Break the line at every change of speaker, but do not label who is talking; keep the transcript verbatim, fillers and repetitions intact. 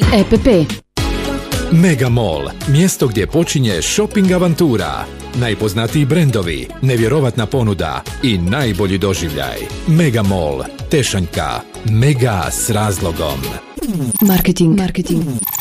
E P P.
Mega Mall, mjesto gdje počinje shopping avantura. Najpoznatiji brendovi, nevjerovatna ponuda i najbolji doživljaj. Mega Mall, Tešanjka. Mega s razlogom.
Marketing. Marketing.